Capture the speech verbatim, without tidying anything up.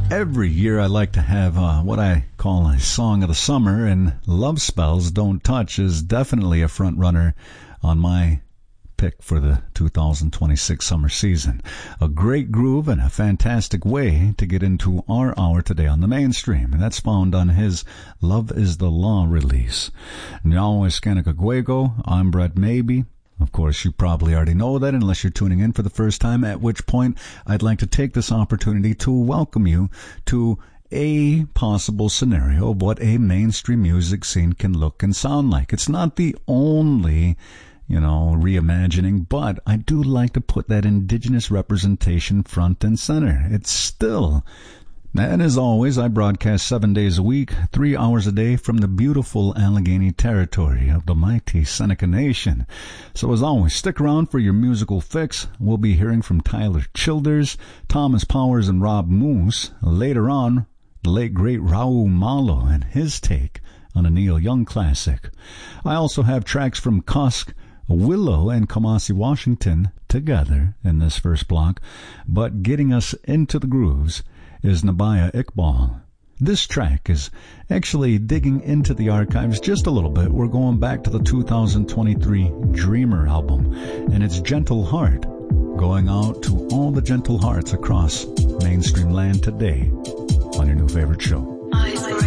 Every year I like to have uh, what I call a song of the summer, and Love Spells Don't Touch is definitely a front runner on my pick for the two thousand twenty-six summer season. A great groove and a fantastic way to get into our hour today on the mainstream, and that's found on his Love is the Law release. Now is Skanakaguego. I'm Brett Maybe. Of course, you probably already know that unless you're tuning in for the first time, at which point I'd like to take this opportunity to welcome you to a possible scenario of what a mainstream music scene can look and sound like. It's not the only, you know, reimagining, but I do like to put that indigenous representation front and center. It's still... And as always, I broadcast seven days a week, three hours a day from the beautiful Allegheny territory of the mighty Seneca Nation. So as always, stick around for your musical fix. We'll be hearing from Tyler Childers, Thomas Powers, and Rob Moose. Later on, the late great Raul Malo and his take on a Neil Young classic. I also have tracks from Cusk, Willow, and Kamasi Washington together in this first block. But getting us into the grooves is Nabaya Iqbal. This track is actually digging into the archives just a little bit. We're going back to the two thousand twenty-three Dreamer album, and it's Gentle Heart, going out to all the gentle hearts across mainstream land today on your new favorite show.